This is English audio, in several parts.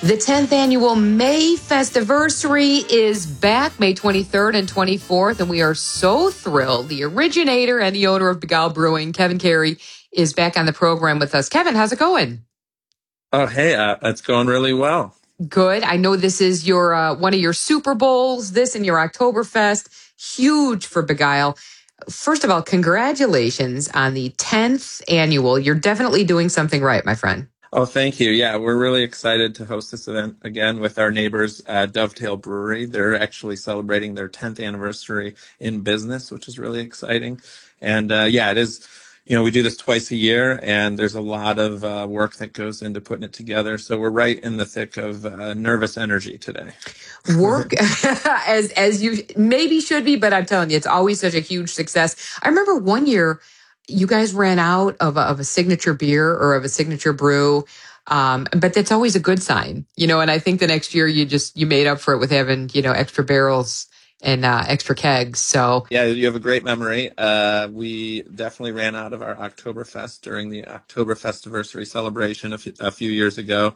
The 10th annual May Festiversary is back May 23rd and 24th, and we are so thrilled. The originator and the owner of Beguile Brewing, Kevin Carey, is back on the program with us. Kevin, how's it going? Oh, hey, it's going really well. Good. I know this is your one of your Super Bowls, this and your Oktoberfest. Huge for Beguile. First of all, congratulations on the 10th annual. You're definitely doing something right, my friend. Oh, thank you. Yeah, we're really excited to host this event again with our neighbors, Dovetail Brewery. They're actually celebrating their 10th anniversary in business, which is really exciting. And yeah, it is, we do this twice a year, and there's a lot of work that goes into putting it together. So we're right in the thick of nervous energy today. Work as you maybe should be, but I'm telling you, it's always such a huge success. I remember one year you guys ran out of a signature beer or of a signature brew. But that's always a good sign, and I think the next year you made up for it with having, extra barrels and extra kegs. So yeah, you have a great memory. We definitely ran out of our Oktoberfest during the Oktoberfestiversary celebration a few years ago.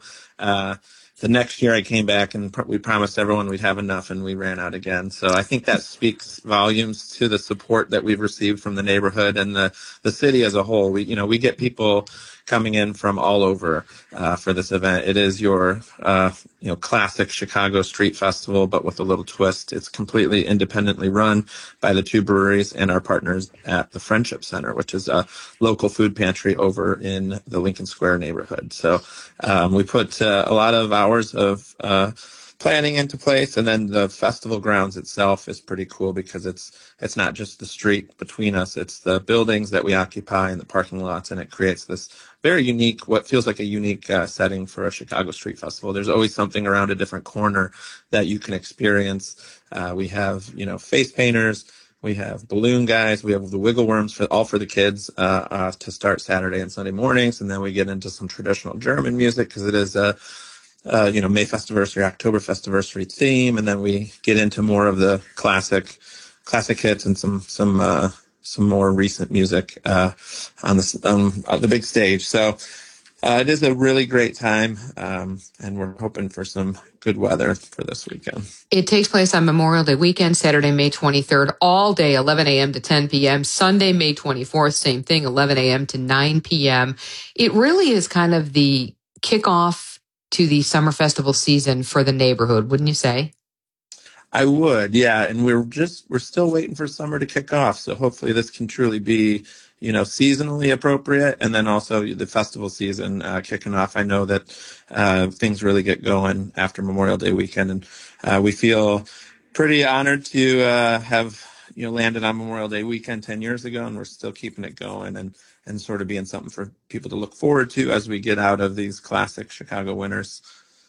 The next year I came back and we promised everyone we'd have enough, and we ran out again. So I think that speaks volumes to the support that we've received from the neighborhood and the city as a whole. We get people coming in from all over for this event. It is your classic Chicago street festival, but with a little twist. It's completely independently run by the two breweries and our partners at the Friendship Center, which is a local food pantry over in the Lincoln Square neighborhood. So we put a lot of hours of planning into place, and then the festival grounds itself is pretty cool because it's not just the street between us, it's the buildings that we occupy and the parking lots, and it creates this very unique, what feels like a unique setting for a Chicago street festival. There's always something around a different corner that you can experience. We have face painters, we have balloon guys, we have the wiggle worms for the kids to start Saturday and Sunday mornings, and then we get into some traditional German music because it is a May Festiversary, Oktoberfestiversary theme, and then we get into more of the classic hits and some more recent music on the big stage. So it is a really great time, and we're hoping for some good weather for this weekend. It takes place on Memorial Day weekend, Saturday, May 23rd, all day, 11 a.m. to 10 p.m. Sunday, May 24th, same thing, 11 a.m. to 9 p.m. It really is kind of the kickoff to the summer festival season for the neighborhood, wouldn't you say? I would, yeah. And we're still waiting for summer to kick off. So hopefully this can truly be, seasonally appropriate. And then also the festival season kicking off. I know that things really get going after Memorial Day weekend. And we feel pretty honored to have, landed on Memorial Day weekend 10 years ago. And we're still keeping it going and sort of being something for people to look forward to as we get out of these classic Chicago winters.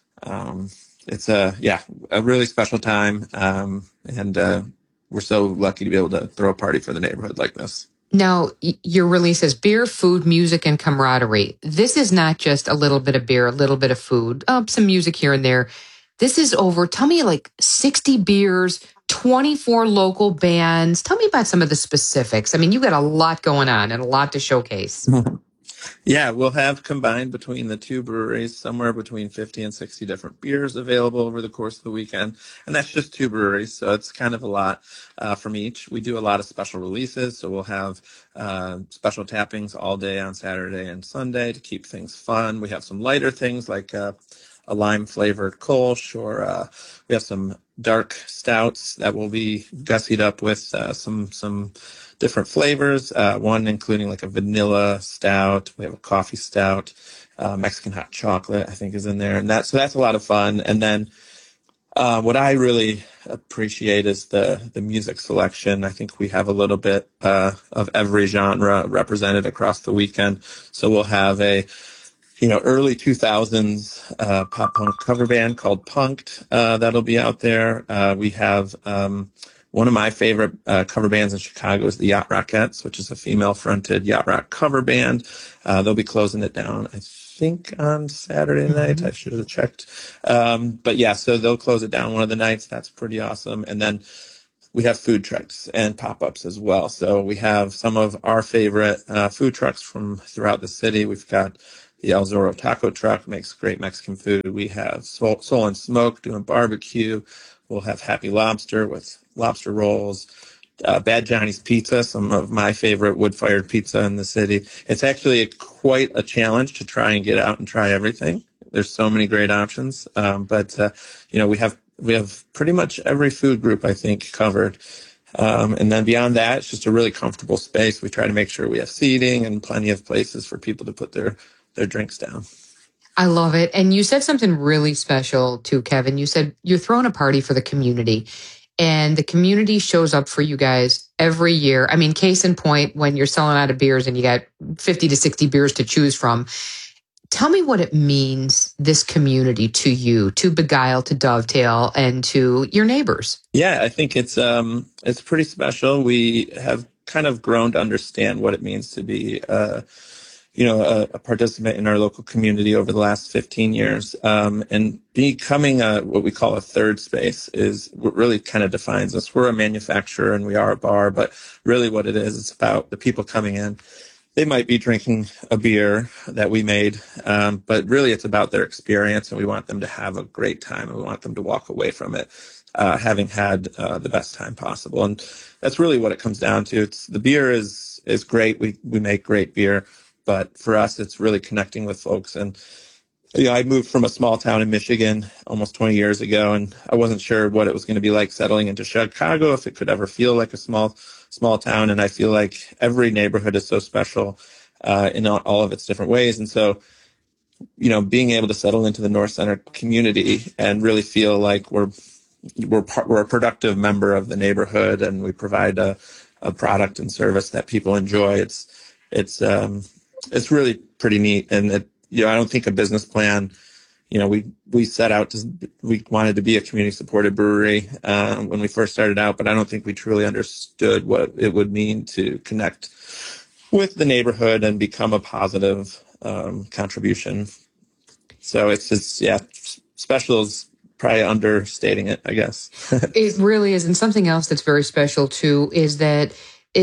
It's a really special time, and we're so lucky to be able to throw a party for the neighborhood like this. Now, your release says beer, food, music, and camaraderie. This is not just a little bit of beer, a little bit of food, some music here and there. This is tell me, like 60 beers, 24 local bands. Tell me about some of the specifics. I mean, you got a lot going on and a lot to showcase. Yeah, we'll have combined between the two breweries somewhere between 50 and 60 different beers available over the course of the weekend. And that's just two breweries, so it's kind of a lot from each. We do a lot of special releases, so we'll have special tappings all day on Saturday and Sunday to keep things fun. We have some lighter things like a lime-flavored Kolsch, or we have some dark stouts that will be gussied up with some different flavors, one including like a vanilla stout. We have a coffee stout, Mexican hot chocolate, I think, is in there. And so that's a lot of fun. And then what I really appreciate is the music selection. I think we have a little bit of every genre represented across the weekend. So we'll have a early 2000s pop punk cover band called Punked that'll be out there. We have one of my favorite cover bands in Chicago is the Yacht Rockettes, which is a female-fronted yacht rock cover band. They'll be closing it down, I think, on Saturday night. I should have checked. But yeah, so they'll close it down one of the nights. That's pretty awesome. And then we have food trucks and pop-ups as well. So we have some of our favorite food trucks from throughout the city. We've got The El Zorro Taco Truck makes great Mexican food. We have Soul and Smoke doing barbecue. We'll have Happy Lobster with lobster rolls. Bad Johnny's Pizza, some of my favorite wood-fired pizza in the city. It's actually quite a challenge to try and get out and try everything. There's so many great options, but we have pretty much every food group I think covered. And then beyond that, it's just a really comfortable space. We try to make sure we have seating and plenty of places for people to put their drinks down. I love it. And you said something really special too, Kevin. You said you're throwing a party for the community, and the community shows up for you guys every year. I mean, case in point, when you're selling out of beers and you got 50 to 60 beers to choose from. Tell me what it means, this community, to you, to Beguile, to Dovetail, and to your neighbors. Yeah, I think it's pretty special. We have kind of grown to understand what it means to be a participant in our local community over the last 15 years. And becoming what we call a third space is what really kind of defines us. We're a manufacturer and we are a bar, but really what it is, it's about the people coming in. They might be drinking a beer that we made, but really it's about their experience, and we want them to have a great time, and we want them to walk away from it having had the best time possible. And that's really what it comes down to. The beer is great. We make great beer, but for us, it's really connecting with folks. And I moved from a small town in Michigan almost 20 years ago, and I wasn't sure what it was going to be like settling into Chicago, if it could ever feel like a small town. And I feel like every neighborhood is so special in all of its different ways. And so, being able to settle into the North Center community and really feel like we're a productive member of the neighborhood, and we provide a product and service that people enjoy. It's really pretty neat. And I don't think a business plan. We set out we wanted to be a community supported brewery when we first started out, but I don't think we truly understood what it would mean to connect with the neighborhood and become a positive contribution. So special is probably understating it, I guess. It really is. And something else that's very special too is that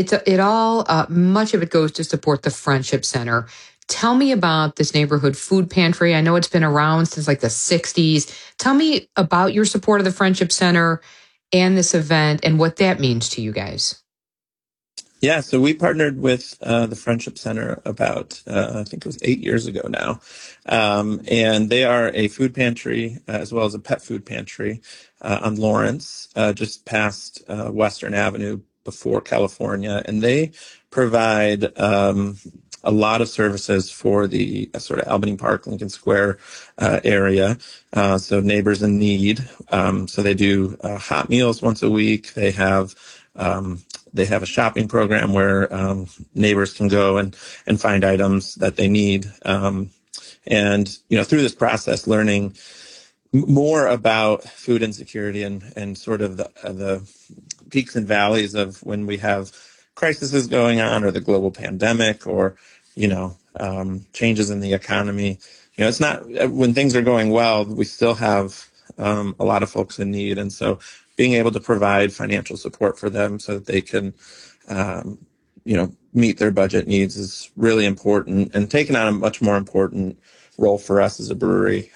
much of it goes to support the Friendship Center. Tell me about this neighborhood food pantry. I know it's been around since like the 60s. Tell me about your support of the Friendship Center and this event and what that means to you guys. Yeah, so we partnered with the Friendship Center about, I think it was 8 years ago now. And they are a food pantry as well as a pet food pantry on Lawrence, just past Western Avenue before California. And they provide a lot of services for the sort of Albany Park, Lincoln Square area. So neighbors in need. So they do hot meals once a week. They have a shopping program where neighbors can go and find items that they need. And through this process, learning more about food insecurity and sort of the peaks and valleys of when we have crises going on, or the global pandemic, or changes in the economy. It's not, when things are going well, we still have a lot of folks in need. And so being able to provide financial support for them so that they can meet their budget needs is really important, and taking on a much more important role for us as a brewery.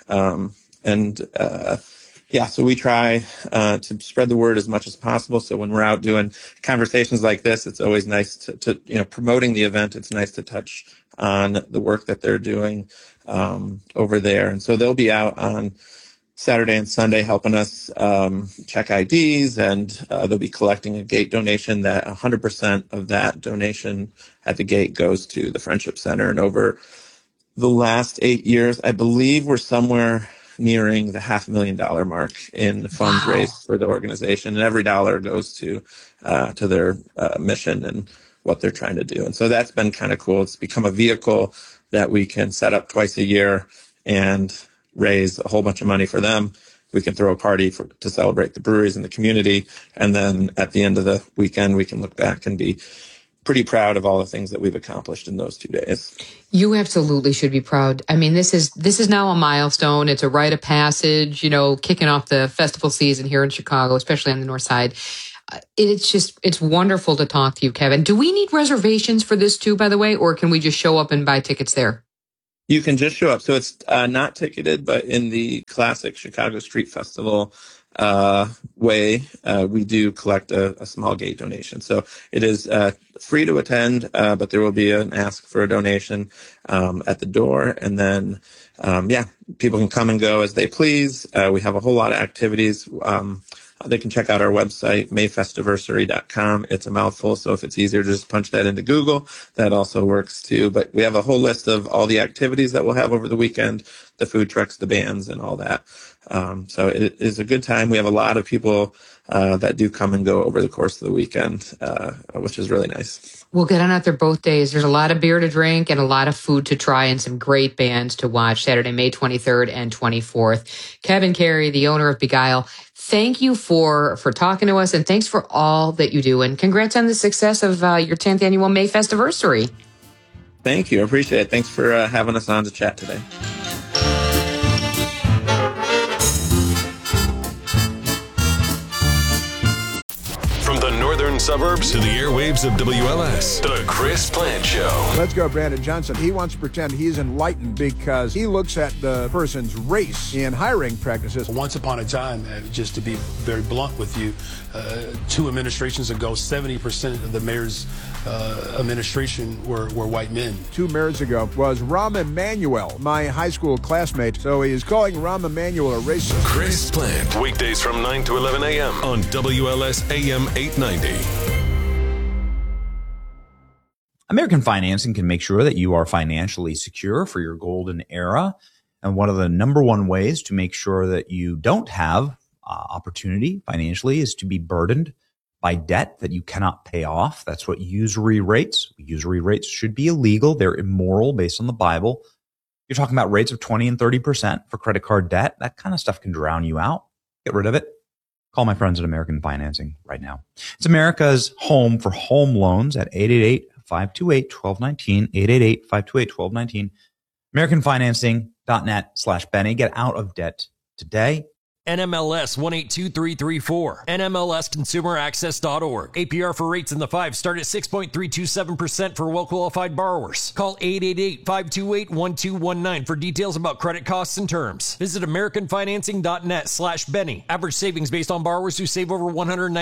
So we try to spread the word as much as possible. So when we're out doing conversations like this, it's always nice to promoting the event. It's nice to touch on the work that they're doing over there. And so they'll be out on Saturday and Sunday helping us check IDs, and they'll be collecting a gate donation. That 100% of that donation at the gate goes to the Friendship Center. And over the last 8 years, I believe we're somewhere nearing the $500,000 mark in funds raised for the organization, and every dollar goes to their mission and what they're trying to do. And so that's been kind of cool. It's become a vehicle that we can set up twice a year and raise a whole bunch of money for them. We can throw a party to celebrate the breweries in the community, and then at the end of the weekend, we can look back and be pretty proud of all the things that we've accomplished in those 2 days. You absolutely should be proud. I mean, this is now a milestone. It's a rite of passage, kicking off the festival season here in Chicago, especially on the north side. It's wonderful to talk to you, Kevin. Do we need reservations for this too, by the way, or can we just show up and buy tickets there? You can just show up. So it's not ticketed, but in the classic Chicago Street Festival way, we do collect a small gate donation. So it is free to attend, but there will be an ask for a donation at the door. And then, people can come and go as they please. We have a whole lot of activities. They can check out our website, mayfestiversary.com. It's a mouthful, so if it's easier to just punch that into Google, that also works too. But we have a whole list of all the activities that we'll have over the weekend, the food trucks, the bands, and all that. So it is a good time. We have a lot of people that do come and go over the course of the weekend, which is really nice. We'll get on out there both days. There's a lot of beer to drink and a lot of food to try and some great bands to watch Saturday, May 23rd and 24th. Kevin Carey, the owner of Beguile, thank you for talking to us, and thanks for all that you do. And congrats on the success of your 10th annual May Festiversary. Thank you. I appreciate it. Thanks for having us on to chat today. From the northern suburbs to the airwaves of WLS, The Chris Plant Show. Let's go, Brandon Johnson. He wants to pretend he's enlightened because he looks at the person's race in hiring practices. Once upon a time, just to be very blunt with you, 2 administrations ago, 70% of the mayor's administration were white men. 2 mayors ago was Rahm Emanuel, my high school classmate. So he is calling Rahm Emanuel a racist. Chris Plant, weekdays from 9 to 11 a.m. on WLS AM 890. American Financing can make sure that you are financially secure for your golden era. And one of the number one ways to make sure that you don't have opportunity financially is to be burdened by debt that you cannot pay off. That's what usury rates. Usury rates should be illegal. They're immoral based on the Bible. You're talking about rates of 20 and 30% for credit card debt. That kind of stuff can drown you out. Get rid of it. Call my friends at American Financing right now. It's America's home for home loans at 888-528-1219, 888-528-1219, AmericanFinancing.net/Benny. Get out of debt today. NMLS 182334. NMLSConsumerAccess.org. APR for rates in the 5 start at 6.327% for well-qualified borrowers. Call 888-528-1219 for details about credit costs and terms. Visit AmericanFinancing.net/Benny. Average savings based on borrowers who save over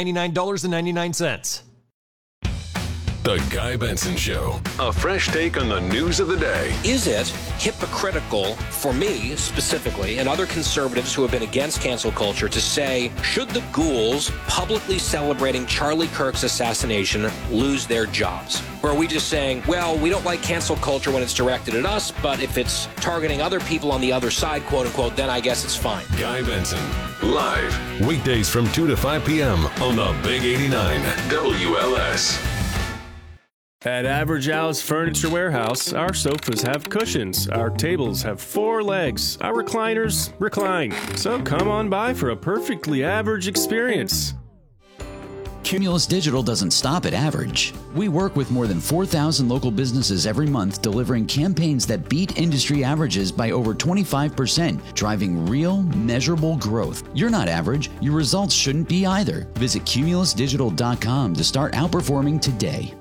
$199.99. The Guy Benson Show. A fresh take on the news of the day. Is it hypocritical for me specifically and other conservatives who have been against cancel culture to say, should the ghouls publicly celebrating Charlie Kirk's assassination lose their jobs? Or are we just saying, well, we don't like cancel culture when it's directed at us, but if it's targeting other people on the other side, quote unquote, then I guess it's fine. Guy Benson, live, weekdays from 2 to 5 p.m. on the Big 89 WLS. At Average Al's Furniture Warehouse, our sofas have cushions, our tables have 4 legs, our recliners recline. So come on by for a perfectly average experience. Cumulus Digital doesn't stop at average. We work with more than 4,000 local businesses every month, delivering campaigns that beat industry averages by over 25%, driving real, measurable growth. You're not average. Your results shouldn't be either. Visit cumulusdigital.com to start outperforming today.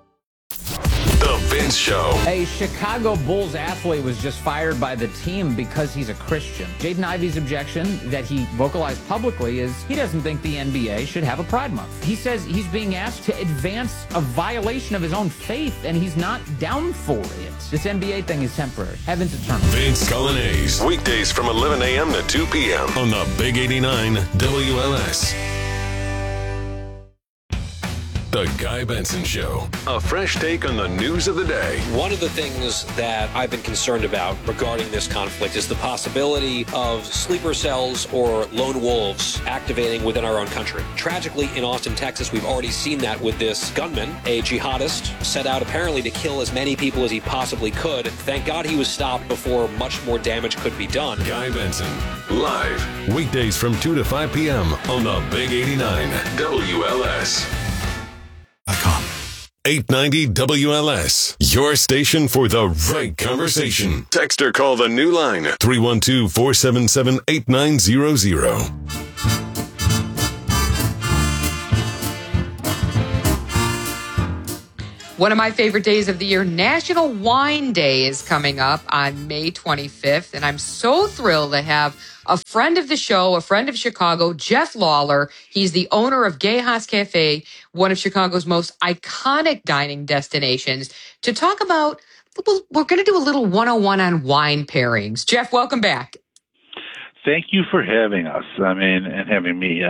The Vince Show. A Chicago Bulls athlete was just fired by the team because he's a Christian. Jaden Ivey's objection that he vocalized publicly is he doesn't think the NBA should have a Pride Month. He says he's being asked to advance a violation of his own faith, and he's not down for it. This NBA thing is temporary. Heaven's eternal. Vince Colonnese. Weekdays from 11 a.m. to 2 p.m. on the Big 89 WLS. The Guy Benson Show. A fresh take on the news of the day. One of the things that I've been concerned about regarding this conflict is the possibility of sleeper cells or lone wolves activating within our own country. Tragically, in Austin, Texas, we've already seen that with this gunman, a jihadist, set out apparently to kill as many people as he possibly could. Thank God he was stopped before much more damage could be done. Guy Benson, live, weekdays from 2 to 5 p.m. on the Big 89 WLS. 890 WLS, your station for the right conversation. Text or call the new line, 312-477-8900. One of my favorite days of the year, National Wine Day, is coming up on May 25th. And I'm so thrilled to have a friend of the show, a friend of Chicago, Jeff Lawler. He's the owner of Geha's Cafe, one of Chicago's most iconic dining destinations, to talk about, we're going to do a little 101 on wine pairings. Jeff, welcome back. Thank you for having us. And having me.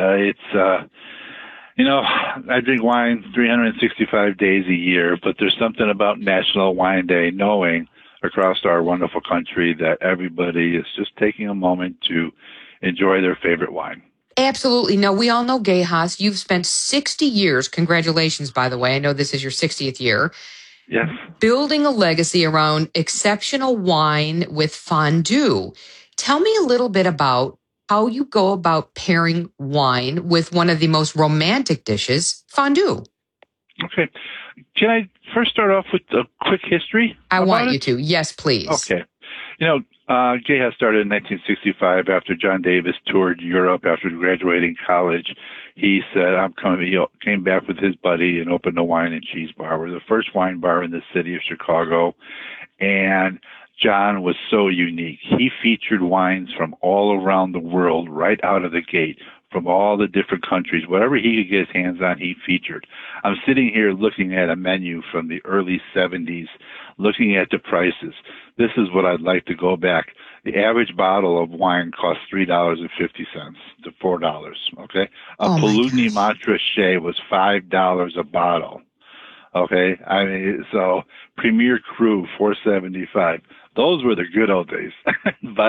I drink wine 365 days a year, but there's something about National Wine Day, knowing across our wonderful country that everybody is just taking a moment to enjoy their favorite wine. Absolutely. No, we all know Geha's. You've spent 60 years. Congratulations, by the way. I know this is your 60th year. Yes. Building a legacy around exceptional wine with fondue. Tell me a little bit about how you go about pairing wine with one of the most romantic dishes, fondue. Okay. Can I first start off with a quick history? I want you to. Yes, please. Okay. Geha started in 1965 after John Davis toured Europe after graduating college. He said, I'm coming. He came back with his buddy and opened a wine and cheese bar. We're the first wine bar in the city of Chicago. And John was so unique. He featured wines from all around the world right out of the gate, from all the different countries. Whatever he could get his hands on, he featured. I'm sitting here looking at a menu from the early 70s, looking at the prices. This is what I'd like to go back. The average bottle of wine cost $3.50 to $4, okay? A Polugni Montrachet was $5 a bottle, okay? So Premier Cru, $4.75. Those were the good old days. But,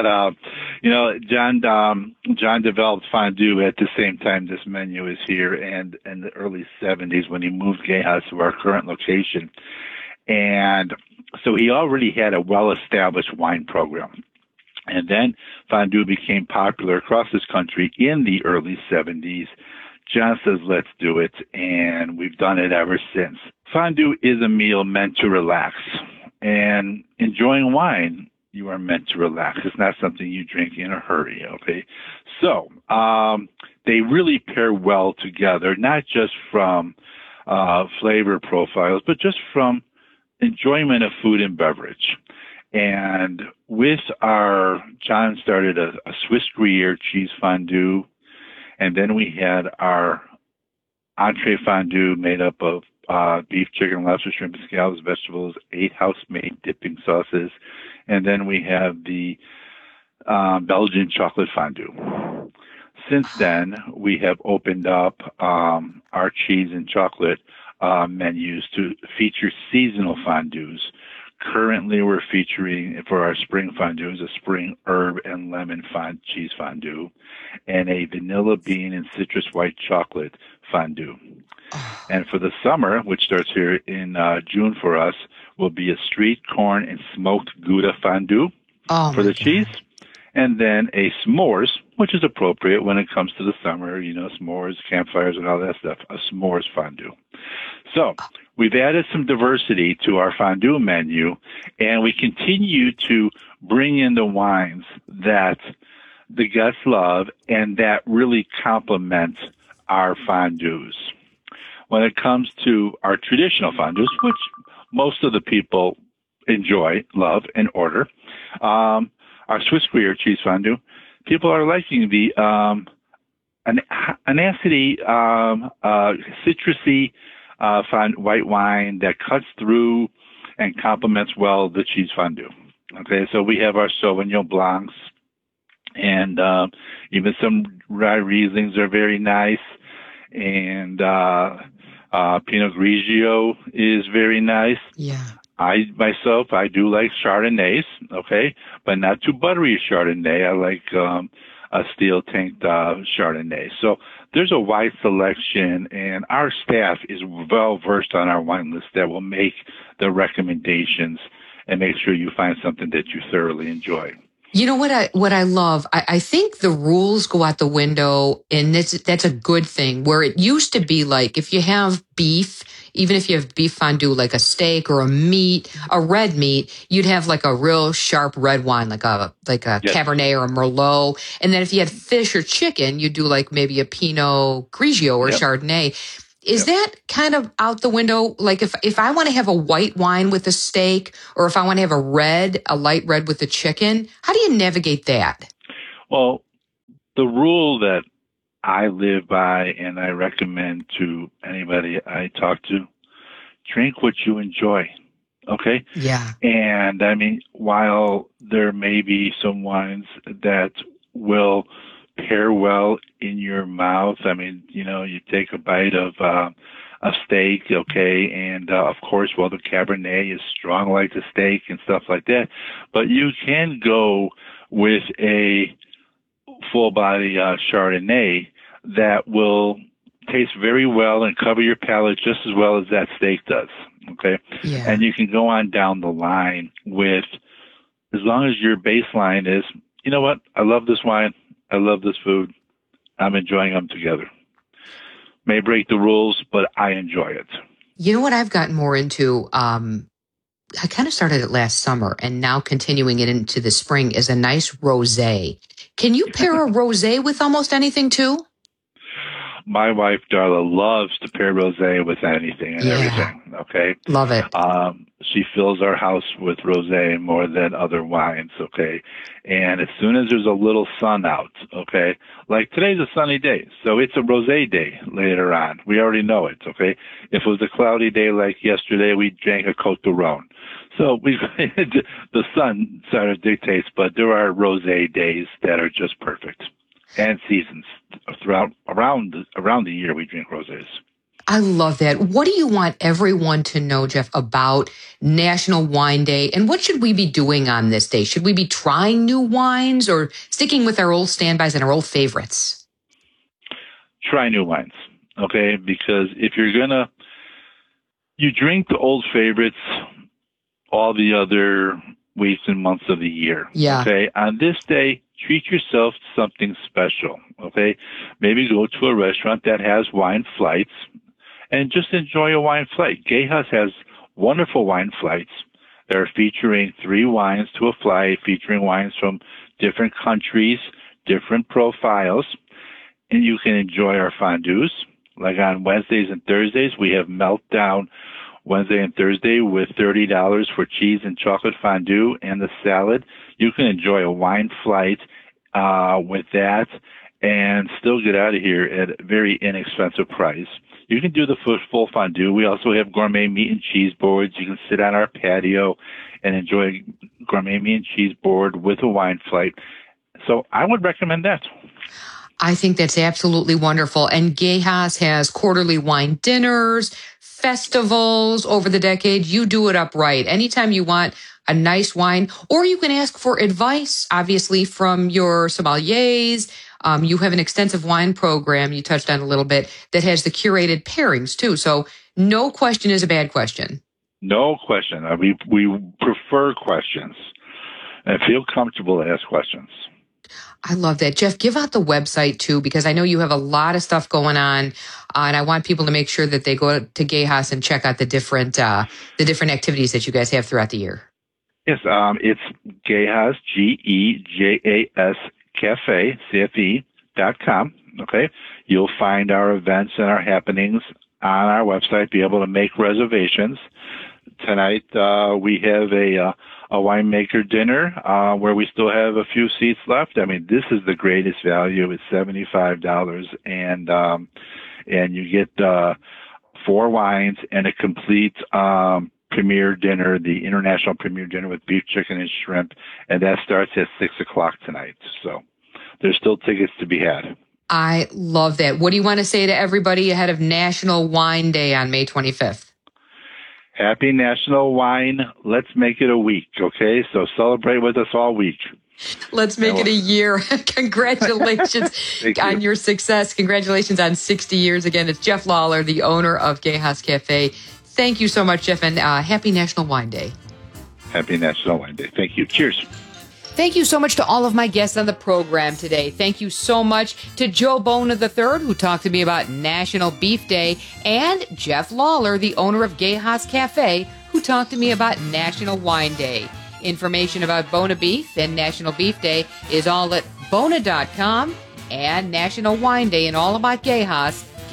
John developed fondue at the same time this menu is here, and in the early 70s when he moved Geha's to our current location. And so he already had a well-established wine program. And then fondue became popular across this country in the early 70s. John says, let's do it, and we've done it ever since. Fondue is a meal meant to relax. And enjoying wine, you are meant to relax. It's not something you drink in a hurry, okay? So they really pair well together, not just from flavor profiles, but just from enjoyment of food and beverage. And with John started a Swiss Gruyere cheese fondue, and then we had our entree fondue made up of beef, chicken, lobster, shrimp, scallops, vegetables, 8 house-made dipping sauces, and then we have the Belgian chocolate fondue. Since then, we have opened up our cheese and chocolate menus to feature seasonal fondues. Currently, we're featuring, for our spring fondues, a spring herb and lemon cheese fondue and a vanilla bean and citrus white chocolate fondue. And for the summer, which starts here in June for us, will be a street corn and smoked Gouda fondue for the cheese. And then a s'mores, which is appropriate when it comes to the summer, s'mores, campfires, and all that stuff, a s'mores fondue. So we've added some diversity to our fondue menu, and we continue to bring in the wines that the guests love and that really complement our fondues. When it comes to our traditional fondues, which most of the people enjoy, love, and order, our Swiss Gruyere cheese fondue, people are liking the acidity, citrusy white wine that cuts through and complements well the cheese fondue. Okay, so we have our Sauvignon Blancs, and even some rye Rieslings are very nice, and Pinot Grigio is very nice. Yeah. I do like Chardonnays, okay, but not too buttery Chardonnay. I like a steel-tanked Chardonnay. So there's a wide selection, and our staff is well-versed on our wine list that will make the recommendations and make sure you find something that you thoroughly enjoy. You know what I love? I think the rules go out the window, and that's a good thing. Where it used to be like, if you have beef, even if you have beef fondue, like a steak or a red meat, you'd have like a real sharp red wine, like a Cabernet or a Merlot. And then if you had fish or chicken, you'd do like maybe a Pinot Grigio or Chardonnay. Is that kind of out the window? Like if I want to have a white wine with a steak, or if I want to have a light red with the chicken, how do you navigate that? Well, the rule that I live by and I recommend to anybody I talk to, drink what you enjoy. Okay? Yeah. And I mean, while there may be some wines that will pair well in your mouth, I mean, you take a bite of a steak, okay, and of course, well, the Cabernet is strong like the steak and stuff like that, but you can go with a full body Chardonnay that will taste very well and cover your palate just as well as that steak does. Okay. Yeah. And you can go on down the line with, as long as your baseline is, you know what? I love this wine. I love this food. I'm enjoying them together. May break the rules, but I enjoy it. You know what I've gotten more into? I kind of started it last summer and now continuing it into the spring is a nice rosé. Can you pair a rosé with almost anything too? My wife, Darla, loves to pair rosé with anything and everything. Okay. Love it. She fills our house with rosé more than other wines. Okay. And as soon as there's a little sun out, okay, like today's a sunny day, so it's a rosé day later on. We already know it. Okay. If it was a cloudy day like yesterday, we drank a Côte de Rhône. So the sun sort of dictates, but there are rosé days that are just perfect. And seasons around the year we drink rosés. I love that. What do you want everyone to know, Jeff, about National Wine Day? And what should we be doing on this day? Should we be trying new wines or sticking with our old standbys and our old favorites? Try new wines, okay? Because if you're you drink the old favorites all the other weeks and months of the year. Yeah. Okay. On this day, treat yourself to something special. Okay. Maybe go to a restaurant that has wine flights and just enjoy a wine flight. Gejas has wonderful wine flights. They're featuring 3 wines to a flight, featuring wines from different countries, different profiles, and you can enjoy our fondues. Like on Wednesdays and Thursdays, we have Meltdown Wednesday and Thursday with $30 for cheese and chocolate fondue and the salad. You can enjoy a wine flight with that and still get out of here at a very inexpensive price. You can do the full fondue. We also have gourmet meat and cheese boards. You can sit on our patio and enjoy gourmet meat and cheese board with a wine flight. So I would recommend that. I think that's absolutely wonderful. And Gejas has quarterly wine dinners, festivals over the decade. You do it up right. Anytime you want a nice wine, or you can ask for advice, obviously, from your sommeliers. You have an extensive wine program you touched on a little bit that has the curated pairings too. So no question is a bad question. No question. We prefer questions and feel comfortable to ask questions. I love that. Jeff, give out the website too, because I know you have a lot of stuff going on, and I want people to make sure that they go to Gejas and check out the different activities that you guys have throughout the year. Yes, it's Gejas, Gejas Cafe, CFE.com. Okay, you'll find our events and our happenings on our website. Be able to make reservations. Tonight we have a winemaker dinner where we still have a few seats left. I mean, this is the greatest value. It's $75, and you get 4 wines and a complete premier dinner, the international premier dinner with beef, chicken, and shrimp, and that starts at 6:00 tonight. So there's still tickets to be had. I love that. What do you want to say to everybody ahead of National Wine Day on May 25th? Happy National Wine. Let's make it a week, okay? So celebrate with us all week. Let's make it a year. Congratulations on your success. Congratulations on 60 years. Again, it's Jeff Lawler, the owner of Gejas Cafe. Thank you so much, Jeff, and happy National Wine Day. Happy National Wine Day. Thank you. Cheers. Thank you so much to all of my guests on the program today. Thank you so much to Joe Bona III, who talked to me about National Beef Day, and Jeff Lawler, the owner of Gejas Cafe, who talked to me about National Wine Day. Information about Bona Beef and National Beef Day is all at Bona.com, and National Wine Day and all about Gejas,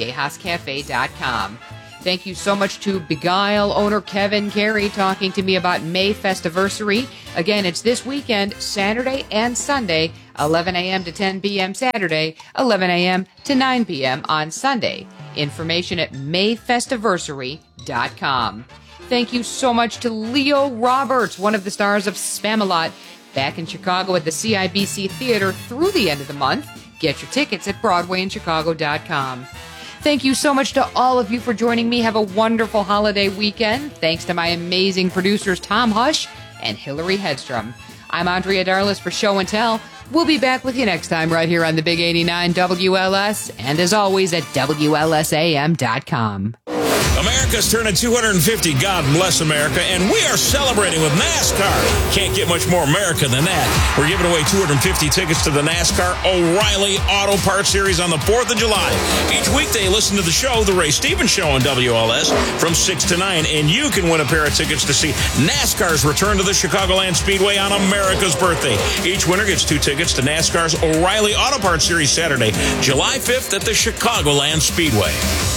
GayHouseCafe.com. Thank you so much to Beguile owner Kevin Carey talking to me about May Festiversary. Again, it's this weekend, Saturday and Sunday, 11 a.m. to 10 p.m. Saturday, 11 a.m. to 9 p.m. on Sunday. Information at mayfestiversary.com. Thank you so much to Leo Roberts, one of the stars of Spamalot, back in Chicago at the CIBC Theater through the end of the month. Get your tickets at BroadwayInChicago.com. Thank you so much to all of you for joining me. Have a wonderful holiday weekend. Thanks to my amazing producers, Tom Hush and Hillary Hedstrom. I'm Andrea Darlis for Show and Tell. We'll be back with you next time right here on the Big 89 WLS, and as always at WLSAM.com. America's turning 250. God bless America. And we are celebrating with NASCAR. Can't get much more America than that. We're giving away 250 tickets to the NASCAR O'Reilly Auto Parts Series on the 4th of July. Each weekday, listen to the show, The Ray Stevens Show on WLS from 6 to 9. And you can win a pair of tickets to see NASCAR's return to the Chicagoland Speedway on America's birthday. Each winner gets 2 tickets to NASCAR's O'Reilly Auto Parts Series Saturday, July 5th at the Chicagoland Speedway.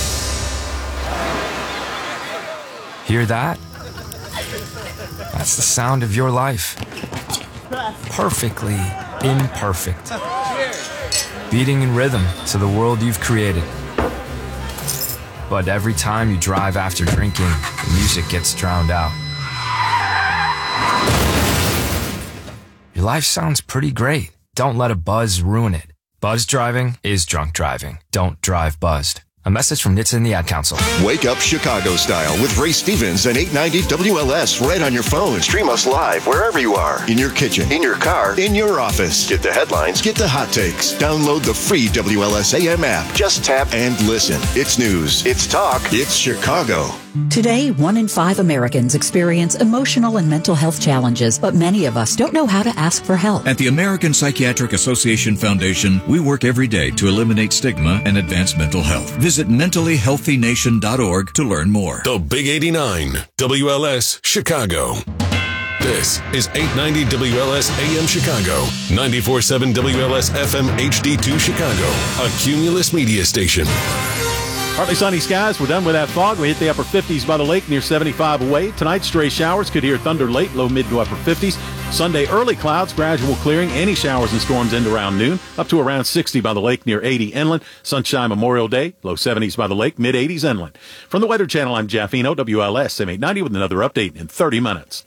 Hear that? That's the sound of your life. Perfectly imperfect. Beating in rhythm to the world you've created. But every time you drive after drinking, the music gets drowned out. Your life sounds pretty great. Don't let a buzz ruin it. Buzz driving is drunk driving. Don't drive buzzed. A message from NHTSA and the Ad Council. Wake up Chicago style with Ray Stevens and 890 WLS right on your phone. Stream us live wherever you are. In your kitchen, in your car, in your office. Get the headlines, get the hot takes. Download the free WLS AM app. Just tap and listen. It's news. It's talk. It's Chicago. Today, 1 in 5 Americans experience emotional and mental health challenges, but many of us don't know how to ask for help. At the American Psychiatric Association Foundation, we work every day to eliminate stigma and advance mental health. Visit mentallyhealthynation.org to learn more. The Big 89, WLS, Chicago. This is 890 WLS AM Chicago, 94.7 WLS FM HD2 Chicago, a Cumulus media station. Partly sunny skies. We're done with that fog. We hit the upper 50s by the lake, near 75 away. Tonight, stray showers. Could hear thunder late, low mid to upper 50s. Sunday, early clouds, gradual clearing. Any showers and storms end around noon. Up to around 60 by the lake, near 80 inland. Sunshine Memorial Day, low 70s by the lake, mid 80s inland. From the Weather Channel, I'm Jeff Eno, WLS M890 with another update in 30 minutes.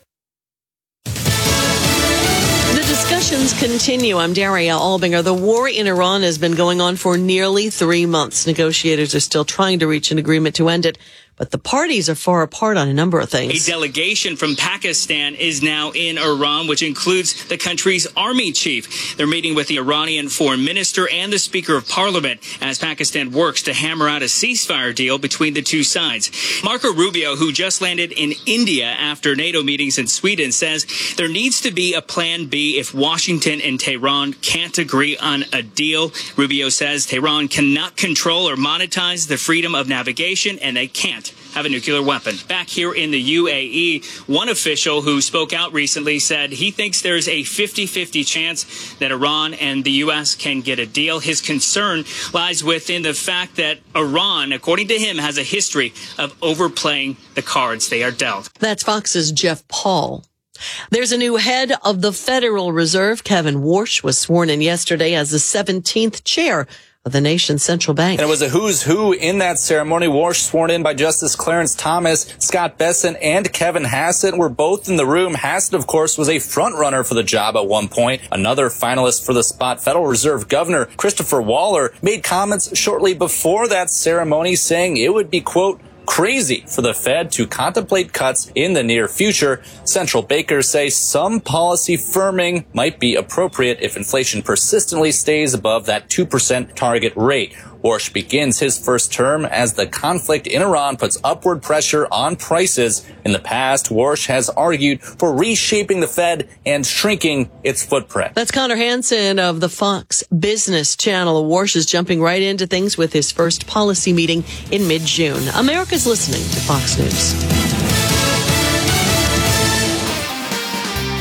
Discussions continue. I'm Daria Albinger. The war in Iran has been going on for nearly 3 months. Negotiators are still trying to reach an agreement to end it, but the parties are far apart on a number of things. A delegation from Pakistan is now in Iran, which includes the country's army chief. They're meeting with the Iranian foreign minister and the speaker of parliament as Pakistan works to hammer out a ceasefire deal between the two sides. Marco Rubio, who just landed in India after NATO meetings in Sweden, says there needs to be a plan B if Washington and Tehran can't agree on a deal. Rubio says Tehran cannot control or monetize the freedom of navigation, and they can't have a nuclear weapon. Back here in the UAE, one official who spoke out recently said he thinks there's a 50-50 chance that Iran and the U.S. can get a deal. His concern lies within the fact that Iran, according to him, has a history of overplaying the cards they are dealt. That's Fox's Jeff Paul. There's a new head of the Federal Reserve. Kevin Warsh was sworn in yesterday as the 17th chair of the nation's central bank. And it was a who's who in that ceremony. Warsh, sworn in by Justice Clarence Thomas, Scott Bessent, and Kevin Hassett were both in the room. Hassett, of course, was a front runner for the job at one point. Another finalist for the spot, Federal Reserve Governor Christopher Waller, made comments shortly before that ceremony saying it would be, quote, crazy for the Fed to contemplate cuts in the near future. Central bankers say some policy firming might be appropriate if inflation persistently stays above that 2% target rate. Warsh begins his first term as the conflict in Iran puts upward pressure on prices. In the past, Warsh has argued for reshaping the Fed and shrinking its footprint. That's Connor Hansen of the Fox Business Channel. Warsh is jumping right into things with his first policy meeting in mid-June. America's listening to Fox News.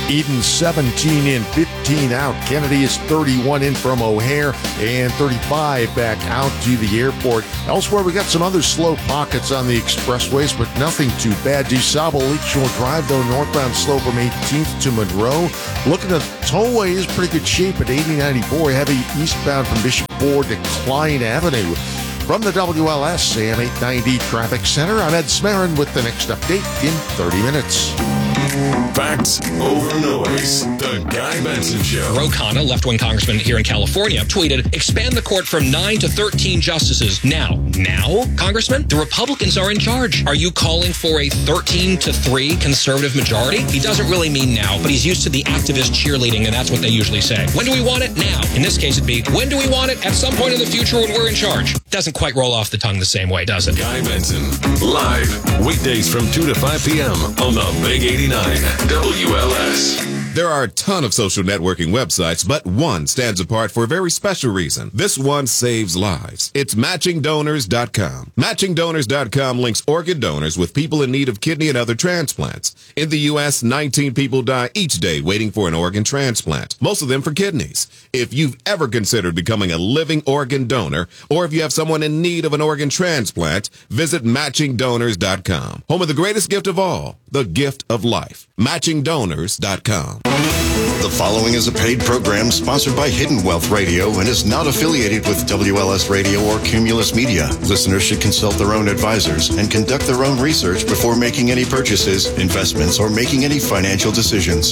Eden 17 in, 15 out. Kennedy is 31 in from O'Hare and 35 back out to the airport. Elsewhere, we got some other slow pockets on the expressways, but nothing too bad. DuSable Lakeshore Drive, though, northbound slow from 18th to Monroe. Looking at tollways, pretty good shape at 8094. Heavy eastbound from Bishop Ford to Klein Avenue. From the WLS AM 890 Traffic Center, I'm Ed Smarin with the next update in 30 minutes. Facts over noise. The Guy Benson Show. Ro Khanna, left-wing congressman here in California, tweeted, expand the court from 9 to 13 justices. Now, Congressman? The Republicans are in charge. Are you calling for a 13-3 conservative majority? He doesn't really mean now, but he's used to the activist cheerleading, and that's what they usually say. When do we want it? Now. In this case, it'd be, when do we want it? At some point in the future when we're in charge. Doesn't quite roll off the tongue the same way, does it? Guy Benson, live, weekdays from 2 to 5 p.m. on the Big 89 WLS. There are a ton of social networking websites, but one stands apart for a very special reason. This one saves lives. It's MatchingDonors.com. MatchingDonors.com links organ donors with people in need of kidney and other transplants. In the U.S., 19 people die each day waiting for an organ transplant, most of them for kidneys. If you've ever considered becoming a living organ donor, or if you have someone in need of an organ transplant, visit MatchingDonors.com. Home of the greatest gift of all, the gift of life. MatchingDonors.com. The following is a paid program sponsored by Hidden Wealth Radio and is not affiliated with WLS Radio or Cumulus Media. Listeners should consult their own advisors and conduct their own research before making any purchases, investments, or making any financial decisions.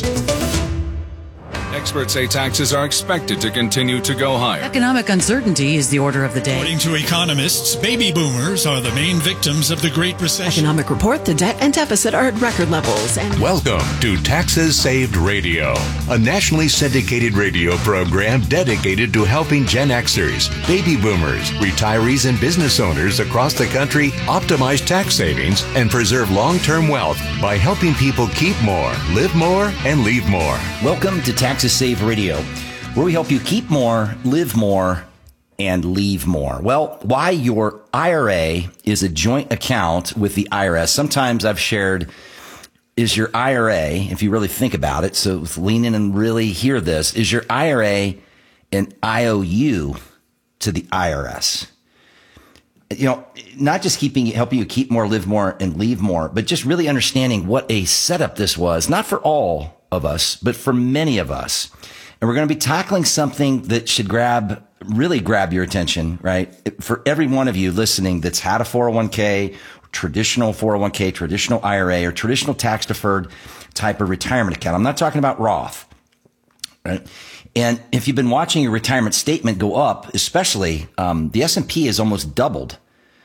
Experts say taxes are expected to continue to go higher. Economic uncertainty is the order of the day. According to economists, baby boomers are the main victims of the Great Recession. Economic report, the debt and deficit are at record levels. Welcome to Taxes Saved Radio, a nationally syndicated radio program dedicated to helping Gen Xers, baby boomers, retirees, and business owners across the country optimize tax savings and preserve long-term wealth by helping people keep more, live more, and leave more. Welcome to Taxes Saved Radio, where we help you keep more, live more, and leave more. Well, why your IRA is a joint account with the IRS. Sometimes I've shared, is your IRA, if you really think about it, so lean in and really hear this, is your IRA an IOU to the IRS? You know, not just helping you keep more, live more, and leave more, but just really understanding what a setup this was, not for all of us, but for many of us. And we're going to be tackling something that should really grab your attention, right? For every one of you listening that's had a 401k, traditional 401k, traditional IRA, or traditional tax deferred type of retirement account. I'm not talking about Roth, right? And if you've been watching your retirement statement go up, especially, the S&P has almost doubled,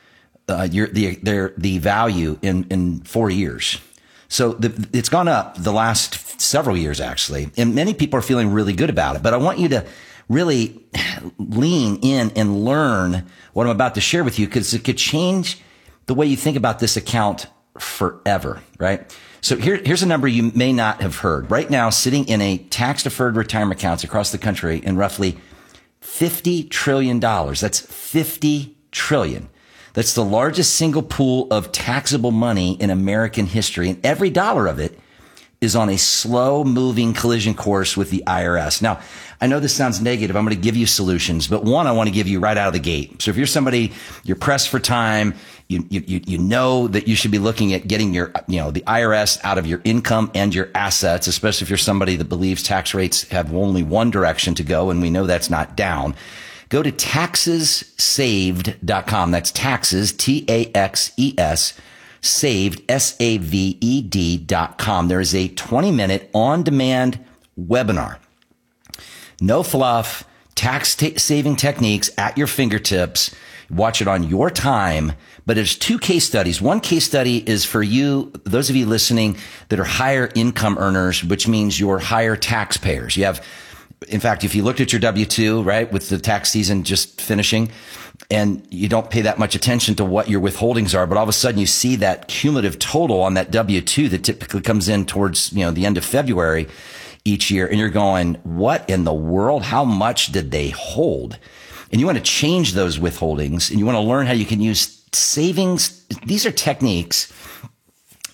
the value in 4 years. So it's gone up the last several years, actually, and many people are feeling really good about it. But I want you to really lean in and learn what I'm about to share with you, because it could change the way you think about this account forever, right? So here's a number you may not have heard. Right now, sitting in a tax-deferred retirement accounts across the country in roughly $50 trillion. That's $50 trillion. That's the largest single pool of taxable money in American history. And every dollar of it is on a slow-moving collision course with the IRS. Now, I know this sounds negative. I'm going to give you solutions, but one I want to give you right out of the gate. So if you're somebody, you're pressed for time, you know that you should be looking at getting the IRS out of your income and your assets, especially if you're somebody that believes tax rates have only one direction to go, and we know that's not down. Go to taxessaved.com. That's taxes, TAXES, saved, SAVED.com. There is a 20-minute on-demand webinar. No fluff, tax-saving techniques at your fingertips. Watch it on your time. But there's 2 case studies. One case study is for you, those of you listening that are higher income earners, which means you're higher taxpayers. In fact, if you looked at your W-2, right, with the tax season just finishing, and you don't pay that much attention to what your withholdings are, but all of a sudden you see that cumulative total on that W-2 that typically comes in towards, the end of February each year, and you're going, what in the world? How much did they hold? And you want to change those withholdings, and you want to learn how you can use savings. These are techniques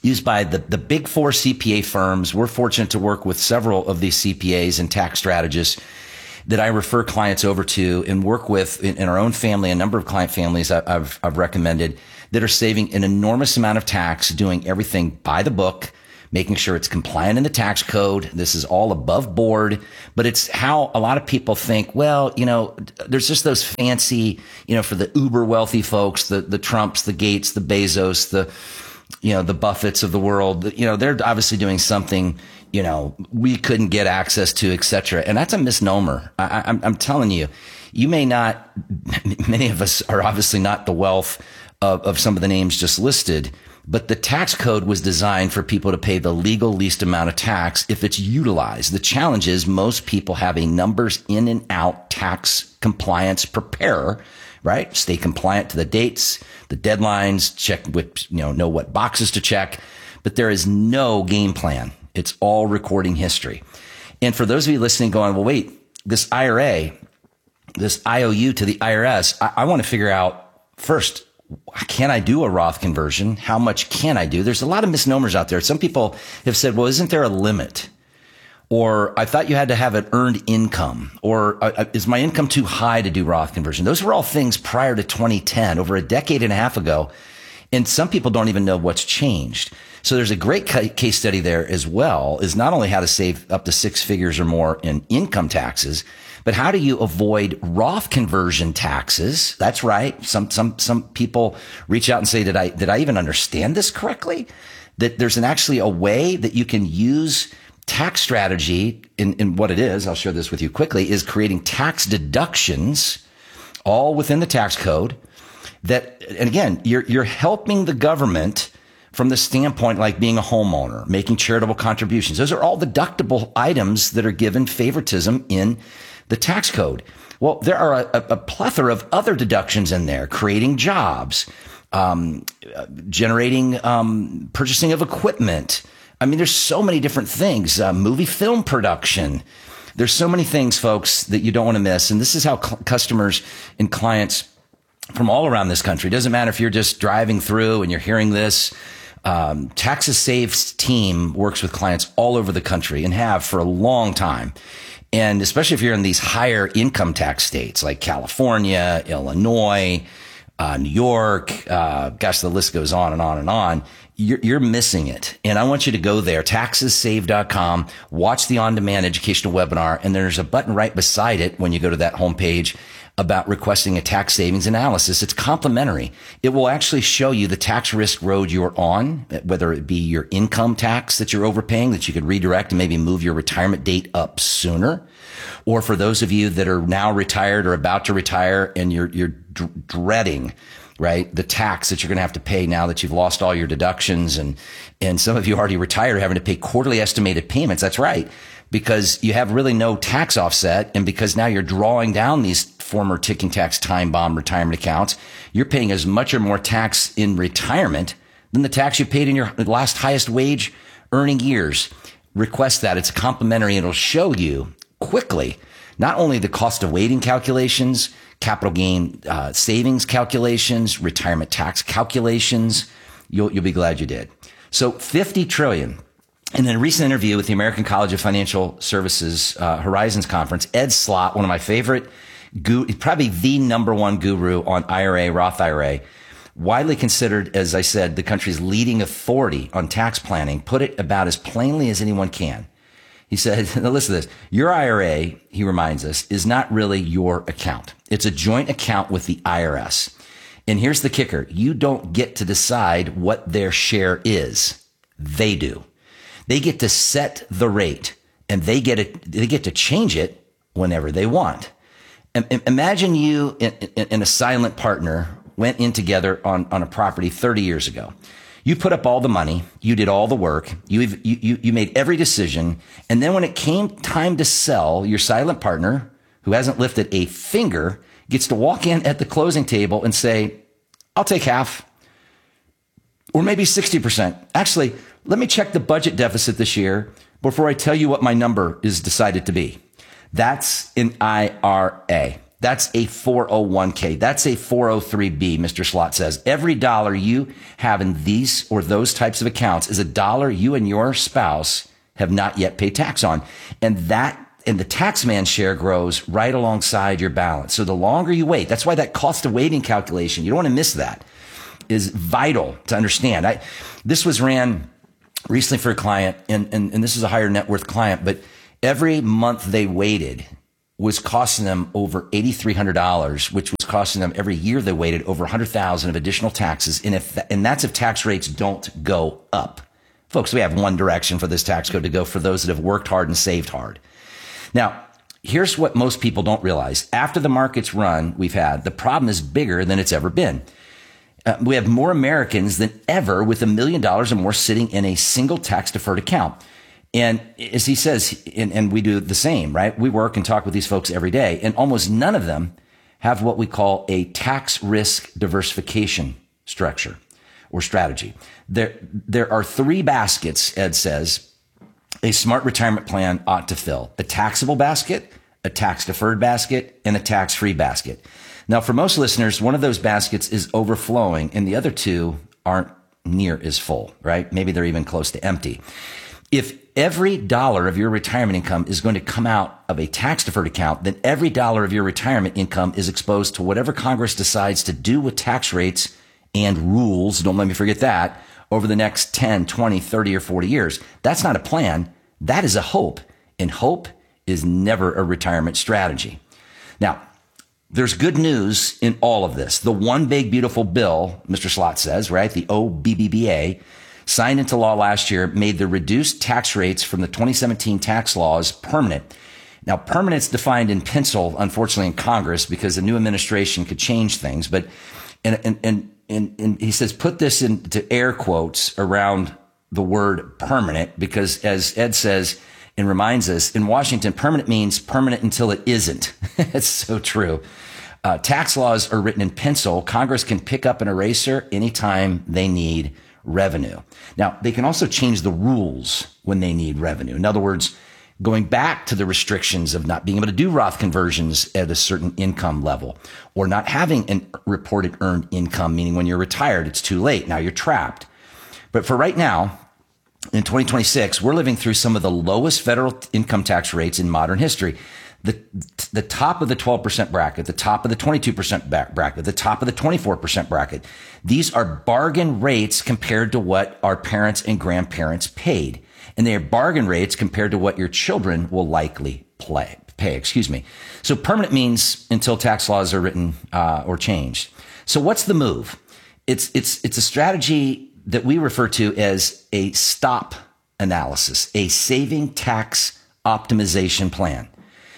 used by the big four CPA firms. We're fortunate to work with several of these CPAs and tax strategists that I refer clients over to and work with in our own family. A number of client families I've recommended that are saving an enormous amount of tax, doing everything by the book, making sure it's compliant in the tax code. This is all above board, but it's how a lot of people think, well, there's just those fancy, for the uber wealthy folks, the Trumps, the Gates, the Bezos, the Buffetts of the world, they're obviously doing something, we couldn't get access to, et cetera. And that's a misnomer. I'm telling you, you may not, many of us are obviously not the wealth of some of the names just listed, but the tax code was designed for people to pay the legal least amount of tax if it's utilized. The challenge is most people have a numbers in and out tax compliance preparer, right? Stay compliant to the dates, the deadlines, check with, know what boxes to check, but there is no game plan. It's all recording history. And for those of you listening going, well, wait, this IRA, this IOU to the IRS, I want to figure out first, can I do a Roth conversion? How much can I do? There's a lot of misnomers out there. Some people have said, well, isn't there a limit? Or I thought you had to have an earned income. Or is my income too high to do Roth conversion? Those were all things prior to 2010, over a decade and a half ago. And some people don't even know what's changed. So there's a great case study there as well, is not only how to save up to 6 figures or more in income taxes, but how do you avoid Roth conversion taxes? That's right. Some people reach out and say, did I even understand this correctly? That there's actually a way that you can use tax strategy in what it is. I'll share this with you quickly, is creating tax deductions all within the tax code that, and again, you're helping the government from the standpoint like being a homeowner, making charitable contributions. Those are all deductible items that are given favoritism in the tax code. Well, there are a plethora of other deductions in there, creating jobs, generating purchasing of equipment. I mean, there's so many different things, movie film production. There's so many things, folks, that you don't want to miss. And this is how customers and clients from all around this country, it doesn't matter if you're just driving through and you're hearing this, Taxes Save's team works with clients all over the country and have for a long time. And especially if you're in these higher income tax states like California, Illinois, New York, gosh, the list goes on and on and on. You're missing it. And I want you to go there, taxessave.com, watch the on-demand educational webinar, and there's a button right beside it when you go to that homepage about requesting a tax savings analysis. It's complimentary. It will actually show you the tax risk road you're on, whether it be your income tax that you're overpaying, that you could redirect and maybe move your retirement date up sooner. Or for those of you that are now retired or about to retire and you're dreading, right, the tax that you're going to have to pay now that you've lost all your deductions. And some of you already retired having to pay quarterly estimated payments. That's right. Because you have really no tax offset. And because now you're drawing down these former ticking tax time bomb retirement accounts, you're paying as much or more tax in retirement than the tax you paid in your last highest wage earning years. Request that. It's complimentary. It'll show you quickly not only the cost of waiting calculations, capital gain savings calculations, retirement tax calculations. You'll be glad you did. So 50 trillion. In a recent interview with the American College of Financial Services Horizons Conference, Ed Slott, one of my favorite, probably the number one guru on IRA, Roth IRA, widely considered, as I said, the country's leading authority on tax planning, put it about as plainly as anyone can. He said, now listen to this, your IRA, he reminds us, is not really your account. It's a joint account with the IRS. And here's the kicker. You don't get to decide what their share is. They do. They get to set the rate, and they get to change it whenever they want. Imagine you and a silent partner went in together on a property 30 years ago. You put up all the money, you did all the work, you made every decision, and then when it came time to sell, your silent partner, who hasn't lifted a finger, gets to walk in at the closing table and say, I'll take half, or maybe 60%. Actually, let me check the budget deficit this year before I tell you what my number is decided to be. That's an IRA. That's a 401k. That's a 403b, Mr. Slot says. Every dollar you have in these or those types of accounts is a dollar you and your spouse have not yet paid tax on. And the taxman share grows right alongside your balance. So the longer you wait, that's why that cost of waiting calculation, you don't want to miss that, is vital to understand. This was ran recently for a client, and this is a higher net worth client, but every month they waited was costing them over $8,300, which was costing them every year they waited over $100,000 of additional taxes. And that's if tax rates don't go up. Folks, we have one direction for this tax code to go for those that have worked hard and saved hard. Now, here's what most people don't realize. After the markets run we've had, the problem is bigger than it's ever been. We have more Americans than ever with $1 million or more sitting in a single tax deferred account. And as he says, and we do the same, right? We work and talk with these folks every day, and almost none of them have what we call a tax risk diversification structure or strategy. There are three baskets, Ed says, a smart retirement plan ought to fill: a taxable basket, a tax deferred basket, and a tax free basket. Now, for most listeners, one of those baskets is overflowing and the other two aren't near as full, right? Maybe they're even close to empty. If every dollar of your retirement income is going to come out of a tax deferred account, then every dollar of your retirement income is exposed to whatever Congress decides to do with tax rates and rules. Don't let me forget that, over the next 10, 20, 30, or 40 years. That's not a plan. That is a hope. And hope is never a retirement strategy. Now, there's good news in all of this. The one big beautiful bill, Mr. Slot says, right? The OBBBA, signed into law last year, made the reduced tax rates from the 2017 tax laws permanent. Now, permanent's defined in pencil, unfortunately, in Congress, because the new administration could change things. But and he says, put this into air quotes around the word permanent, because as Ed says and reminds us, in Washington, permanent means permanent until it isn't. It's so true. Tax laws are written in pencil. Congress can pick up an eraser anytime they need revenue. Now, they can also change the rules when they need revenue. In other words, going back to the restrictions of not being able to do Roth conversions at a certain income level, or not having a reported earned income, meaning when you're retired, it's too late. Now you're trapped. But for right now, in 2026, we're living through some of the lowest federal income tax rates in modern history. The top of the 12% bracket, the top of the 22% bracket, the top of the 24% bracket. These are bargain rates compared to what our parents and grandparents paid. And they are bargain rates compared to what your children will likely pay. So permanent means until tax laws are written or changed. So what's the move? It's a strategy that we refer to as a stop analysis, a saving tax optimization plan.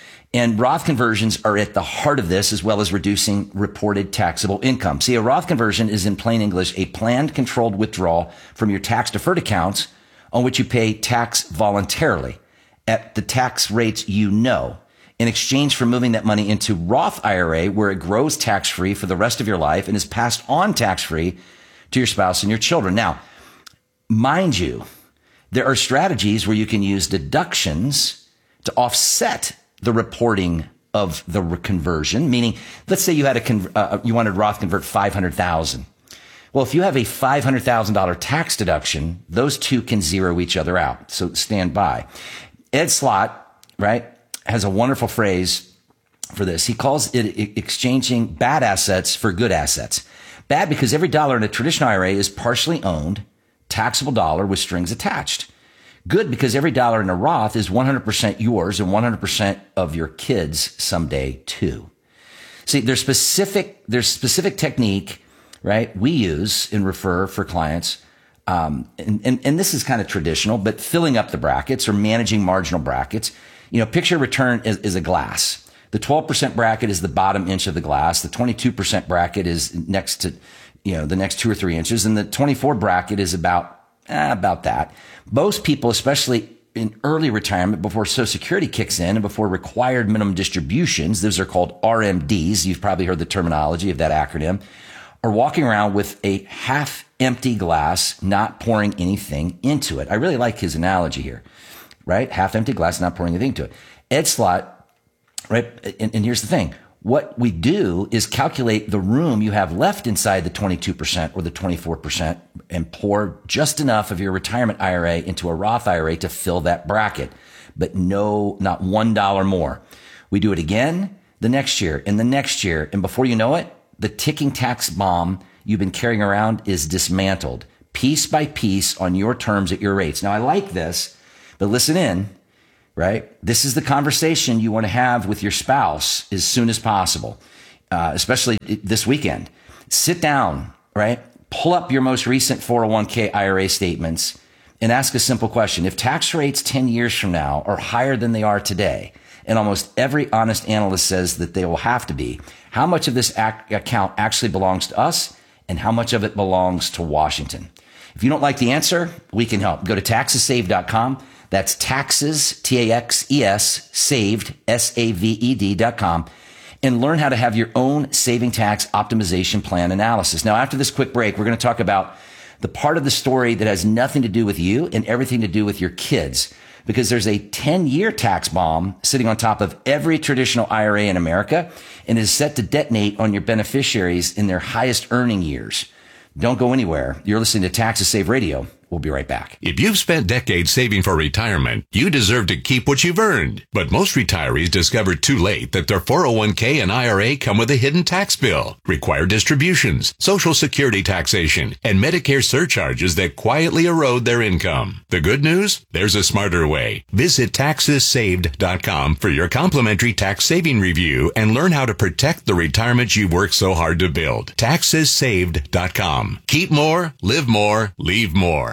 And Roth conversions are at the heart of this, as well as reducing reported taxable income. See, a Roth conversion is, in plain English, a planned controlled withdrawal from your tax deferred accounts on which you pay tax voluntarily at the tax rates you know, in exchange for moving that money into Roth IRA, where it grows tax-free for the rest of your life and is passed on tax-free to your spouse and your children. Now, mind you, there are strategies where you can use deductions to offset the reporting of the conversion, meaning, let's say you had you wanted Roth convert $500,000. Well, if you have a $500,000 tax deduction, those two can zero each other out. So stand by. Ed Slot, right, has a wonderful phrase for this. He calls it exchanging bad assets for good assets. Bad because every dollar in a traditional IRA is partially owned, taxable dollar with strings attached. Good because every dollar in a Roth is 100% yours and 100% of your kids someday too. See, there's specific technique, right, we use and refer for clients. And this is kind of traditional, but filling up the brackets or managing marginal brackets. You know, picture return is a glass. The 12% bracket is the bottom inch of the glass. The 22% bracket is next to, the next 2 or 3 inches. And the 24 bracket is about that. Most people, especially in early retirement, before Social Security kicks in and before required minimum distributions, those are called RMDs. You've probably heard the terminology of that acronym, are walking around with a half empty glass, not pouring anything into it. I really like his analogy here, right? Half empty glass, not pouring anything into it. Ed Slot, right? And here's the thing. what we do is calculate the room you have left inside the 22% or the 24% and pour just enough of your retirement IRA into a Roth IRA to fill that bracket. But no, not $1 more. We do it again the next year and the next year. And before you know it, the ticking tax bomb you've been carrying around is dismantled piece by piece on your terms at your rates. Now, I like this, but listen in. Right? This is the conversation you want to have with your spouse as soon as possible, especially this weekend. Sit down, right? Pull up your most recent 401k IRA statements and ask a simple question. If tax rates 10 years from now are higher than they are today, and almost every honest analyst says that they will have to be, how much of this account actually belongs to us and how much of it belongs to Washington? If you don't like the answer, we can help. Go to taxessaved.com. That's taxes, T-A-X-E-S, saved, S-A-V-E-D.com, and learn how to have your own saving tax optimization plan analysis. Now, after this quick break, we're going to talk about the part of the story that has nothing to do with you and everything to do with your kids, because there's a 10-year tax bomb sitting on top of every traditional IRA in America and is set to detonate on your beneficiaries in their highest earning years. Don't go anywhere. You're listening to Taxes Save Radio. We'll be right back. If you've spent decades saving for retirement, you deserve to keep what you've earned. But most retirees discover too late that their 401k and IRA come with a hidden tax bill, required distributions, Social Security taxation, and Medicare surcharges that quietly erode their income. The good news? There's a smarter way. Visit taxessaved.com for your complimentary tax saving review and learn how to protect the retirement you've worked so hard to build. Taxessaved.com. Keep more, live more, leave more.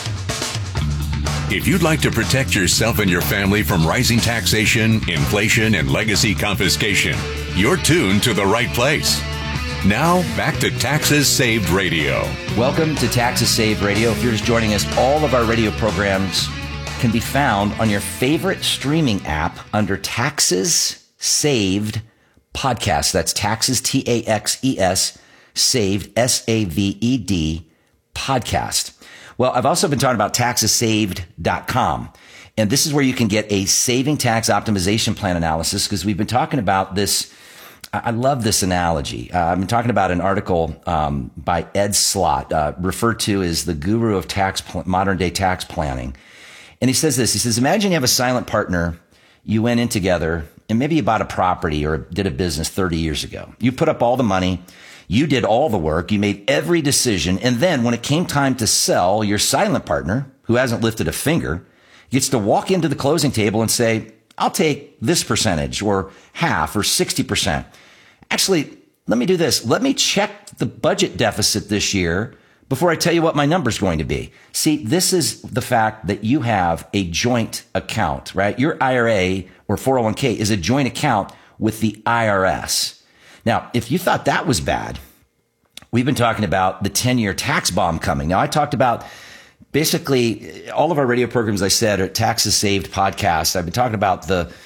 If you'd like to protect yourself and your family from rising taxation, inflation, and legacy confiscation, you're tuned to the right place. Now, back to Taxes Saved Radio. Welcome to Taxes Saved Radio. If you're just joining us, all of our radio programs can be found on your favorite streaming app under Taxes Saved Podcast. That's Taxes, T-A-X-E-S, Saved, S-A-V-E-D, Podcast. Well, I've also been talking about taxessaved.com. And this is where you can get a saving tax optimization plan analysis, because we've been talking about this. I love this analogy. I've been talking about an article by Ed Slott, referred to as the guru of modern day tax planning. And he says this. He says, imagine you have a silent partner. You went in together and maybe you bought a property or did a business 30 years ago. You put up all the money. You did all the work. You made every decision. And then when it came time to sell, your silent partner, who hasn't lifted a finger, gets to walk into the closing table and say, I'll take this percentage or half or 60%. Actually, let me do this. Let me check the budget deficit this year before I tell you what my number's going to be. See, this is the fact that you have a joint account, right? Your IRA or 401k is a joint account with the IRS. Now, if you thought that was bad, we've been talking about the 10-year tax bomb coming. Now, I talked about basically all of our radio programs, I said, are Taxes Saved podcast. I've been talking about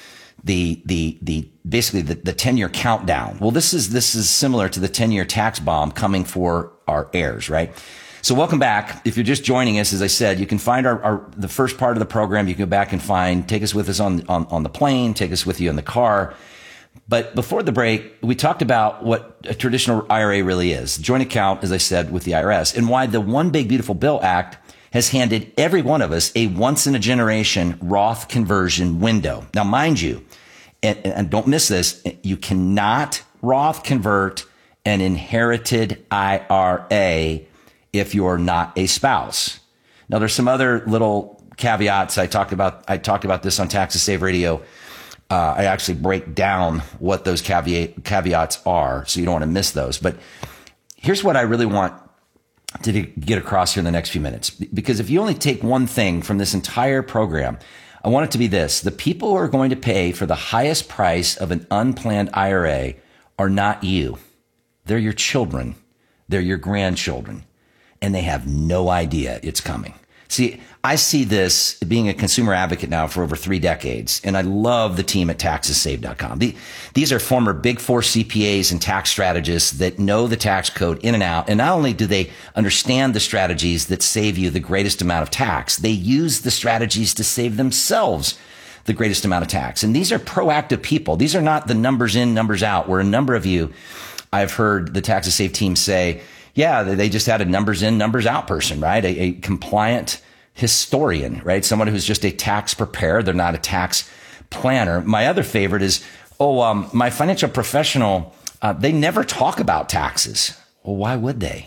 basically the 10-year countdown. Well, this is similar to the 10-year tax bomb coming for our heirs, right? So welcome back. If you're just joining us, as I said, you can find the first part of the program. You can go back and take us with us on the plane, take us with you in the car. But before the break, we talked about what a traditional IRA really is. Joint account, as I said, with the IRS, and why the One Big Beautiful Bill Act has handed every one of us a once-in-a-generation Roth conversion window. Now, mind you, and don't miss this, you cannot Roth convert an inherited IRA if you're not a spouse. Now, there's some other little caveats. I talked about this on Taxes Save Radio. I actually break down what those caveats are, so you don't want to miss those. But here's what I really want to get across here in the next few minutes. Because if you only take one thing from this entire program, I want it to be this. The people who are going to pay for the highest price of an unplanned IRA are not you. They're your children. They're your grandchildren. And they have no idea it's coming. See, I see this being a consumer advocate now for over 3 decades, and I love the team at TaxesSaved.com. These are former Big Four CPAs and tax strategists that know the tax code in and out, and not only do they understand the strategies that save you the greatest amount of tax, they use the strategies to save themselves the greatest amount of tax. And these are proactive people. These are not the numbers in, numbers out, where a number of you, I've heard the Taxes Safe team say, yeah, they just had a numbers in, numbers out person, right? A compliant historian, right? Someone who's just a tax preparer. They're not a tax planner. My other favorite is, my financial professional, they never talk about taxes. Well, why would they?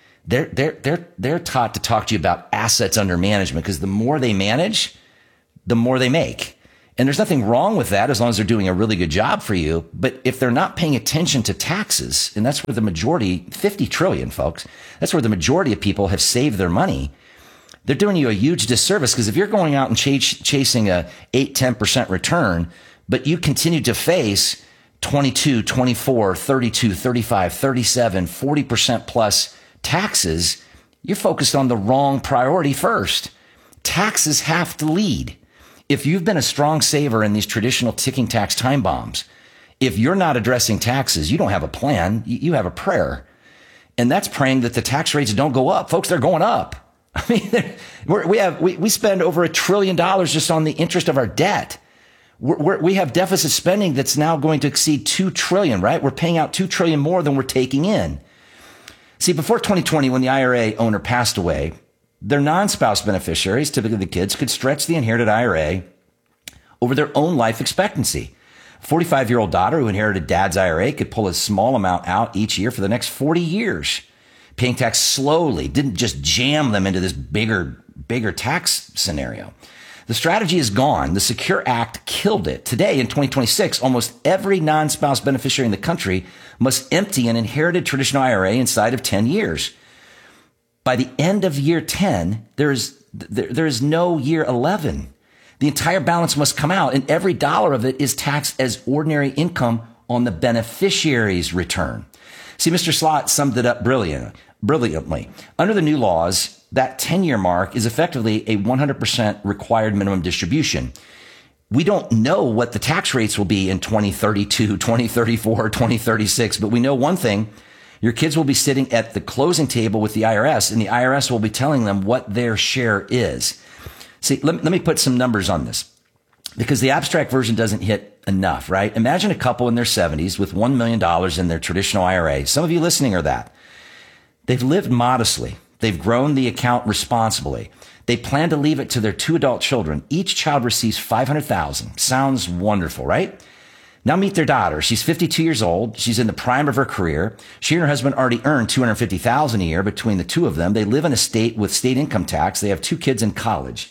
They're taught to talk to you about assets under management, because the more they manage, the more they make. And there's nothing wrong with that as long as they're doing a really good job for you. But if they're not paying attention to taxes, and that's where the majority, 50 trillion, folks, that's where the majority of people have saved their money. They're doing you a huge disservice, because if you're going out and chasing a 8-10% return, but you continue to face 22, 24, 32, 35, 37, 40% plus taxes, you're focused on the wrong priority first. Taxes have to lead. If you've been a strong saver in these traditional ticking tax time bombs, if you're not addressing taxes, you don't have a plan, you have a prayer. And that's praying that the tax rates don't go up. Folks, they're going up. I mean, we spend over $1 trillion just on the interest of our debt. We have deficit spending that's now going to exceed $2 trillion, right? We're paying out $2 trillion more than we're taking in. See, before 2020, when the IRA owner passed away, their non-spouse beneficiaries, typically the kids, could stretch the inherited IRA over their own life expectancy. A 45-year-old daughter who inherited dad's IRA could pull a small amount out each year for the next 40 years. Paying tax slowly didn't just jam them into this bigger tax scenario. The strategy is gone. The Secure Act killed it. Today, in 2026, almost every non-spouse beneficiary in the country must empty an inherited traditional IRA inside of 10 years. By the end of year 10, there is no year 11. The entire balance must come out, and every dollar of it is taxed as ordinary income on the beneficiary's return. See, Mr. Slott summed it up brilliantly. Under the new laws, that 10-year mark is effectively a 100% required minimum distribution. We don't know what the tax rates will be in 2032, 2034, 2036, but we know one thing. Your kids will be sitting at the closing table with the IRS, and the IRS will be telling them what their share is. See, let me put some numbers on this, because the abstract version doesn't hit enough, right? Imagine a couple in their 70s with $1 million in their traditional IRA. Some of you listening are that. They've lived modestly. They've grown the account responsibly. They plan to leave it to their 2 adult children. Each child receives $500,000. Sounds wonderful, right? Now meet their daughter. She's 52 years old. She's in the prime of her career. She and her husband already earn $250,000 a year between the two of them. They live in a state with state income tax. They have 2 kids in college.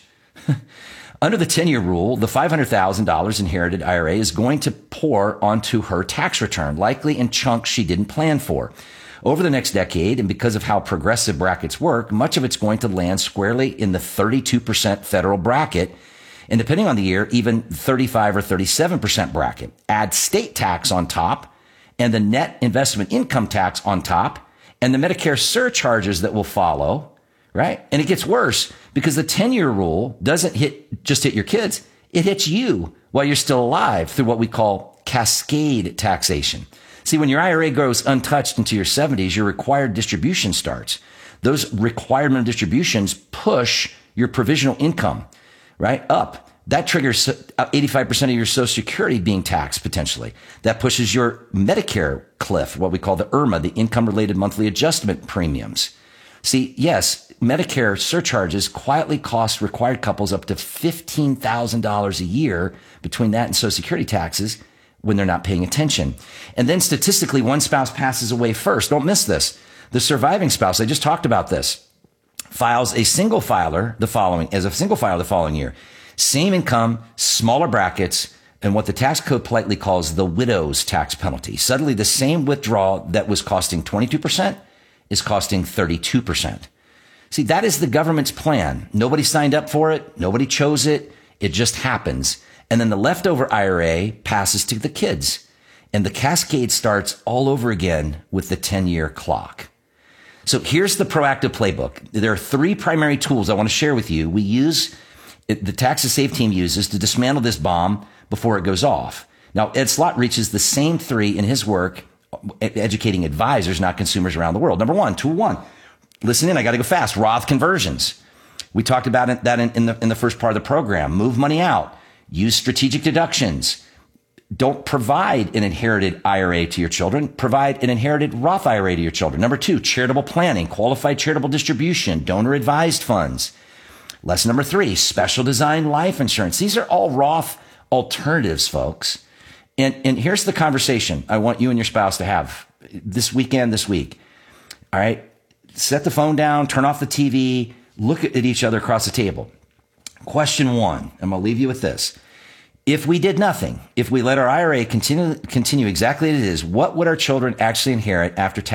Under the 10-year rule, the $500,000 inherited IRA is going to pour onto her tax return, likely in chunks she didn't plan for. Over the next decade, and because of how progressive brackets work, much of it's going to land squarely in the 32% federal bracket, and depending on the year, even 35 or 37% bracket. Add state tax on top, and the net investment income tax on top, and the Medicare surcharges that will follow, right? And it gets worse, because the 10-year rule doesn't just hit your kids. It hits you while you're still alive through what we call cascade taxation. See, when your IRA grows untouched into your 70s, your required distribution starts. Those required minimum distributions push your provisional income, right, up. That triggers 85% of your Social Security being taxed potentially. That pushes your Medicare cliff, what we call the IRMA, the income-related monthly adjustment premiums. See, yes, Medicare surcharges quietly cost required couples up to $15,000 a year between that and Social Security taxes when they're not paying attention. And then statistically, one spouse passes away first. Don't miss this. The surviving spouse, I just talked about this, files a single filer the following year. Same income, smaller brackets, and what the tax code politely calls the widow's tax penalty. Suddenly, the same withdrawal that was costing 22% is costing 32%. See, that is the government's plan. Nobody signed up for it. Nobody chose it. It just happens. And then the leftover IRA passes to the kids. And the cascade starts all over again with the 10-year clock. So here's the proactive playbook. There are 3 primary tools I want to share with you. The Taxes Safe team uses to dismantle this bomb before it goes off. Now, Ed Slott reaches the same 3 in his work, educating advisors, not consumers around the world. Number 1, tool 1. Listen in, I got to go fast. Roth conversions. We talked about that in the first part of the program. Move money out. Use strategic deductions. Don't provide an inherited IRA to your children. Provide an inherited Roth IRA to your children. Number 2, charitable planning, qualified charitable distribution, donor advised funds. Lesson number 3, special design life insurance. These are all Roth alternatives, folks. And here's the conversation I want you and your spouse to have this week. All right. Set the phone down, turn off the TV, look at each other across the table. Question 1, I'm going to leave you with this. If we did nothing, if we let our IRA continue exactly as it is, what would our children actually inherit after tax?